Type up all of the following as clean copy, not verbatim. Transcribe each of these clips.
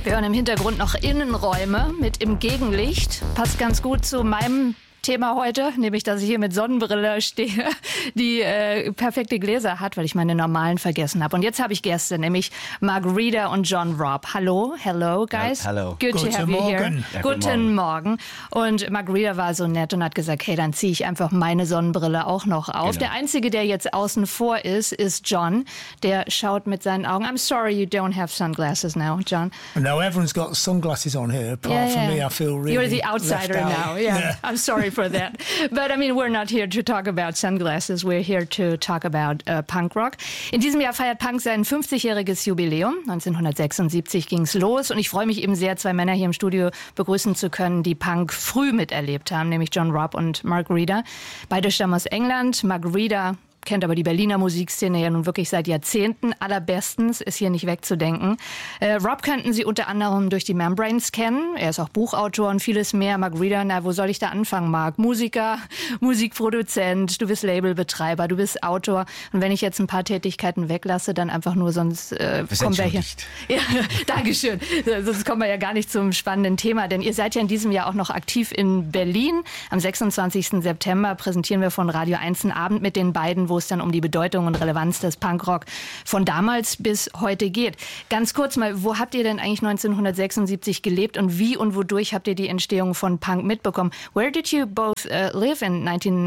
Wir hören im Hintergrund noch Innenräume mit im Gegenlicht. Passt ganz gut zu meinem Thema heute, nämlich, dass ich hier mit Sonnenbrille stehe, die perfekte Gläser hat, weil ich meine normalen vergessen habe. Und jetzt habe ich Gäste, nämlich Margarita und John Robb. Hallo, hello guys. Hello. Good to have you here. Ja, Guten Morgen. Und Margarita war so nett und hat gesagt, hey, dann ziehe ich einfach meine Sonnenbrille auch noch auf. Genau. Der Einzige, der jetzt außen vor ist John. Der schaut mit seinen Augen. I'm sorry you don't have sunglasses now, John. No, everyone's got sunglasses on here. Apart from me, I feel really You're the outsider now. Yeah. I'm sorry for that. But I mean, we're not here to talk about sunglasses. We're here to talk about punk rock. In diesem Jahr feiert Punk sein 50-jähriges Jubiläum. 1976 ging's los. Und ich freue mich eben sehr, zwei Männer hier im Studio begrüßen zu können, die Punk früh miterlebt haben, nämlich John Robb und Margarita. Beide stammen aus England. Margarita kennt aber die Berliner Musikszene ja nun wirklich seit Jahrzehnten allerbestens, ist hier nicht wegzudenken. Robb könnten Sie unter anderem durch die Membranes kennen. Er ist auch Buchautor und vieles mehr. Margarita, na, wo soll ich da anfangen, Marc? Musiker, Musikproduzent, du bist Labelbetreiber, du bist Autor. Und wenn ich jetzt ein paar Tätigkeiten weglasse, dann einfach nur, sonst kommen wir hier. Ja, Dankeschön. Sonst kommen wir ja gar nicht zum spannenden Thema, denn ihr seid ja in diesem Jahr auch noch aktiv in Berlin. Am 26. September präsentieren wir von Radio 1 einen Abend mit den beiden, wo es dann um die Bedeutung und Relevanz des Punkrock von damals bis heute geht. Ganz kurz mal, wo habt ihr denn eigentlich 1976 gelebt und wie und wodurch habt ihr die Entstehung von Punk mitbekommen? Where did you both live in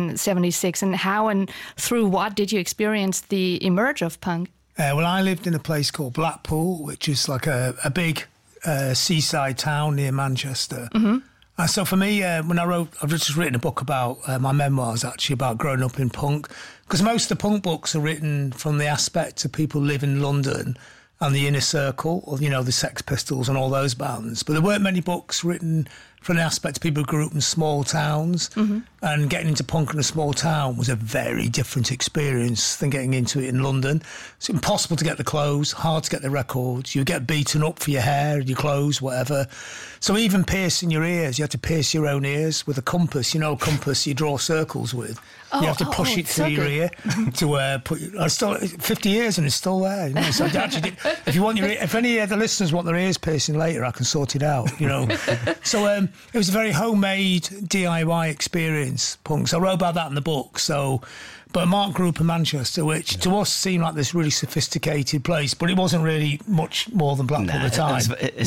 1976 and how and through what did you experience the emerge of punk? Well, I lived in a place called Blackpool, which is like a big seaside town near Manchester. Mm-hmm. And so for me, when I've just written a book about my memoirs, actually, about growing up in punk. Because most of the punk books are written from the aspect of people who live in London and the inner circle, or, you know, the Sex Pistols and all those bands. But there weren't many books written from the aspect of people who grew up in small towns. Mm-hmm. And getting into punk in a small town was a very different experience than getting into it in London. It's impossible to get the clothes, hard to get the records. You get beaten up for your hair, your clothes, whatever. So even piercing your ears, you had to pierce your own ears with a compass. You know, a compass you draw circles with. You have to push it through your ear to put. I still 50 years and it's still there. You know, so actually, if any of the listeners want their ears piercing later, I can sort it out. You know, so it was a very homemade DIY experience. Punk. So I wrote about that in the book. So, but Mark grew up in Manchester, which to us seemed like this really sophisticated place, but it wasn't really much more than Blackpool at the time.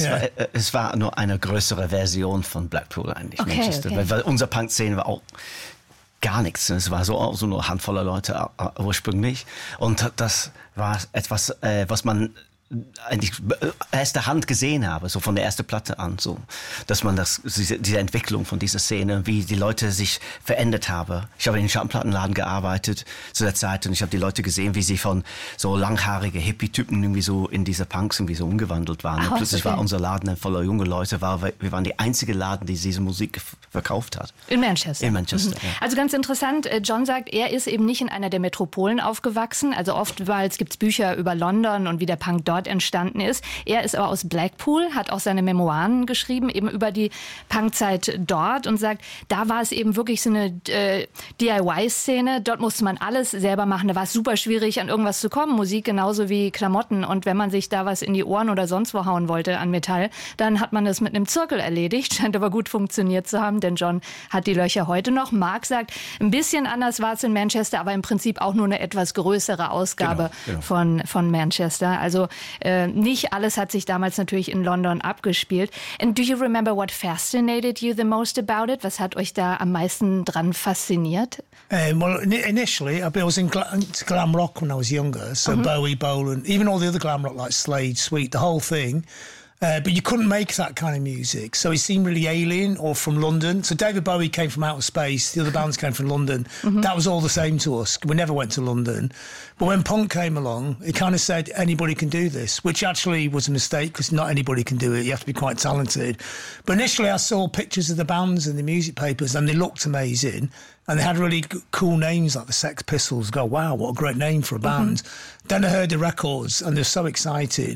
Es war nur eine größere Version von Blackpool eigentlich, okay, Manchester. Okay. Weil unsere Punk-Szene war auch gar nichts. Es war so nur eine Handvoll Leute ursprünglich. Und das war etwas, was man eigentlich erste Hand gesehen habe, so von der ersten Platte an, so, dass man diese Entwicklung von dieser Szene, wie die Leute sich verändert haben. Ich habe in den Schallplattenladen gearbeitet zu der Zeit und ich habe die Leute gesehen, wie sie von so langhaarige Hippie-Typen irgendwie so in diese Punks irgendwie so umgewandelt waren. Und plötzlich war unser Laden voller junge Leute, wir waren die einzige Laden, die diese Musik verkauft hat. In Manchester. In Manchester, ja. Also ganz interessant, John sagt, er ist eben nicht in einer der Metropolen aufgewachsen. Also oftmals gibt es Bücher über London und wie der Punk dort entstanden ist. Er ist aber aus Blackpool, hat auch seine Memoiren geschrieben, eben über die Punkzeit dort und sagt, da war es eben wirklich so eine DIY-Szene. Dort musste man alles selber machen. Da war es super schwierig, an irgendwas zu kommen. Musik genauso wie Klamotten. Und wenn man sich da was in die Ohren oder sonst wo hauen wollte an Metall, dann hat man das mit einem Zirkel erledigt. Scheint aber gut funktioniert zu haben, denn John hat die Löcher heute noch. Mark sagt, ein bisschen anders war es in Manchester, aber im Prinzip auch nur eine etwas größere Ausgabe von Manchester. Also nicht alles hat sich damals natürlich in London abgespielt. And do you remember what fascinated you the most about it? Was hat euch da am meisten dran fasziniert? Well, initially, I was into glam rock when I was younger. So Bowie, Bolan, even all the other glam rock like Slade, Sweet, the whole thing. But you couldn't make that kind of music. So it seemed really alien or from London. So David Bowie came from outer space. The other bands came from London. Mm-hmm. That was all the same to us. We never went to London. But when punk came along, it kind of said anybody can do this, which actually was a mistake because not anybody can do it. You have to be quite talented. But initially I saw pictures of the bands in the music papers and they looked amazing. And they had really cool names like the Sex Pistols. Go, wow, what a great name for a band. Mm-hmm. Then I heard the records and they're so exciting.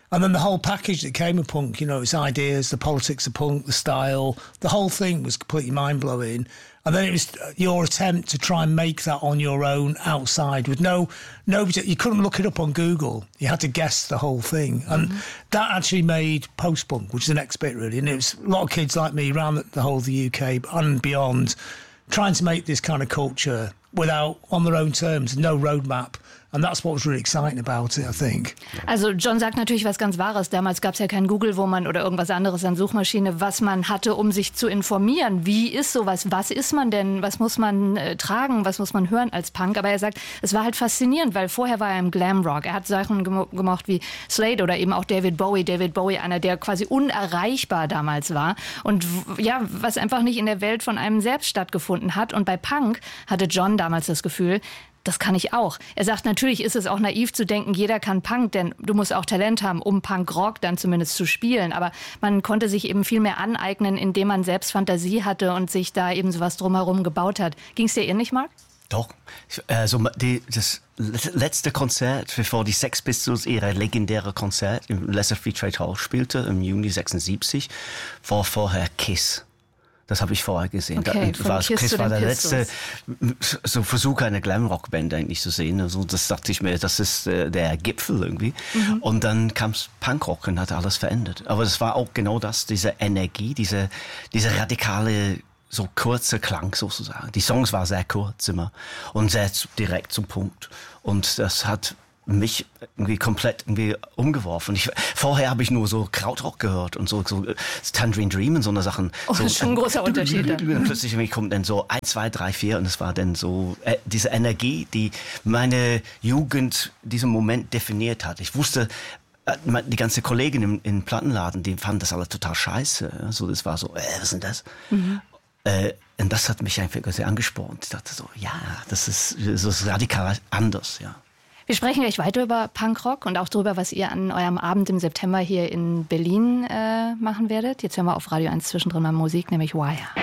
And then the whole package that came with punk, its ideas, the politics of punk, the style, the whole thing was completely mind-blowing. And then it was your attempt to try and make that on your own outside with no, you couldn't look it up on Google. You had to guess the whole thing. And that actually made post-punk, which is the next bit really. And it was a lot of kids like me around the whole of the UK and beyond trying to make this kind of culture on their own terms, no roadmap. And that's what was really exciting about it, I think. Also John sagt natürlich was ganz Wahres. Damals gab es ja kein Google, wo man oder irgendwas anderes an Suchmaschine, was man hatte, um sich zu informieren. Wie ist sowas? Was ist man denn? Was muss man tragen? Was muss man hören als Punk? Aber er sagt, es war halt faszinierend, weil vorher war er im Glamrock. Er hat Sachen gemocht wie Slade oder eben auch David Bowie. David Bowie, einer, der quasi unerreichbar damals war. Und ja, was einfach nicht in der Welt von einem selbst stattgefunden hat. Und bei Punk hatte John damals das Gefühl, das kann ich auch. Er sagt, natürlich ist es auch naiv zu denken, jeder kann Punk, denn du musst auch Talent haben, um Punkrock dann zumindest zu spielen. Aber man konnte sich eben viel mehr aneignen, indem man selbst Fantasie hatte und sich da eben sowas drumherum gebaut hat. Ging es dir ähnlich, Mark? Doch. Also das letzte Konzert, bevor die Sex Pistols ihre legendäre Konzert im Leicester Free Trade Hall spielte, im Juni 1976, war vorher Kiss. Das habe ich vorher gesehen. Okay, Kiss war der letzte so Versuch, eine Glamrock-Band eigentlich zu sehen. Also das dachte ich mir, das ist der Gipfel irgendwie. Und dann kam Punkrock und hat alles verändert. Aber es war auch genau das, diese Energie, diese radikale, so kurze Klang sozusagen. Die Songs waren sehr kurz immer und sehr direkt zum Punkt. Und das hat mich irgendwie komplett umgeworfen. Vorher habe ich nur so Krautrock gehört und so Tangerine Dream und so eine Sachen. Oh, das ist schon ein großer Unterschied. Und plötzlich kommt dann so 1, 2, 3, 4 und es war dann so diese Energie, die meine Jugend, diesen Moment definiert hat. Ich wusste, die ganze Kollegin im Plattenladen, die fanden das alle total scheiße. Also das war so, was ist denn das? Und das hat mich einfach sehr angespornt. Ich dachte so, ja, das ist radikal anders, ja. Wir sprechen gleich weiter über Punkrock und auch darüber, was ihr an eurem Abend im September hier in Berlin machen werdet. Jetzt hören wir auf Radio 1 zwischendrin mal Musik, nämlich Wire.